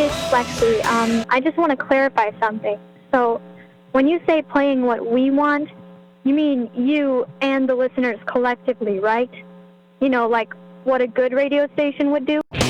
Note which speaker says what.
Speaker 1: it's Lexi. I just want to clarify something. So, when you say playing what we want, you mean you and the listeners collectively, right? You know, like what a good radio station would do?